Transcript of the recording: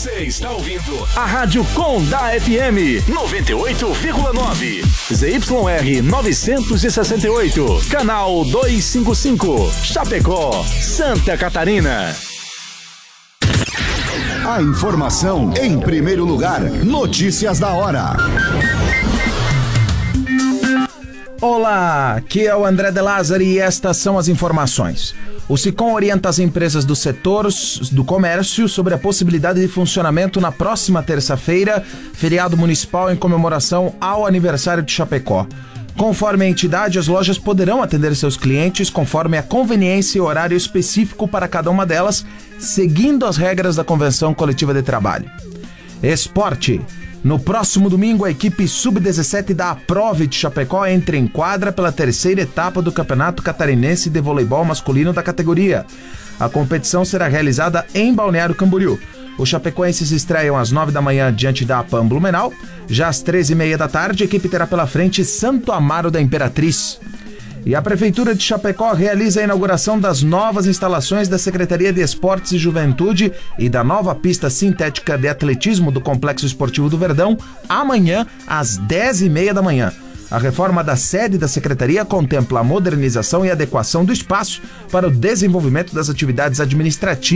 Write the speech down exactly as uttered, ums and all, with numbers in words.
Você está ouvindo a Rádio Condá F M noventa e oito vírgula nove, Z Y R novecentos e sessenta e oito, canal duzentos e cinquenta e cinco, Chapecó, Santa Catarina. A informação em primeiro lugar. Notícias da hora. Olá, aqui é o André De Lázari e estas são as informações. O SICOM orienta as empresas do setor do comércio sobre a possibilidade de funcionamento na próxima terça-feira, feriado municipal em comemoração ao aniversário de Chapecó. Conforme a entidade, as lojas poderão atender seus clientes conforme a conveniência e horário específico para cada uma delas, seguindo as regras da Convenção Coletiva de Trabalho. Esporte. No próximo domingo, a equipe sub dezessete da Aprove de Chapecó entra em quadra pela terceira etapa do Campeonato Catarinense de Voleibol Masculino da categoria. A competição será realizada em Balneário Camboriú. Os chapecoenses estreiam às nove da manhã diante da APAM Blumenau. Já às treze e meia da tarde, a equipe terá pela frente Santo Amaro da Imperatriz. E a Prefeitura de Chapecó realiza a inauguração das novas instalações da Secretaria de Esportes e Juventude e da nova pista sintética de atletismo do Complexo Esportivo do Verdão, amanhã, às dez e meia da manhã. A reforma da sede da Secretaria contempla a modernização e adequação do espaço para o desenvolvimento das atividades administrativas